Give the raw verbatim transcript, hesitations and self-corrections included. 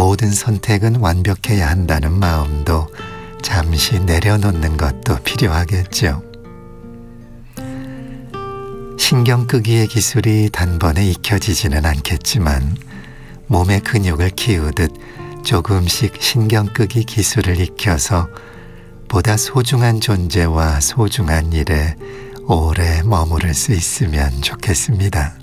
모든 선택은 완벽해야 한다는 마음도 잠시 내려놓는 것도 필요하겠죠. 신경 끄기의 기술이 단번에 익혀지지는 않겠지만 몸의 근육을 키우듯 조금씩 신경 끄기 기술을 익혀서 보다 소중한 존재와 소중한 일에 오래 머무를 수 있으면 좋겠습니다.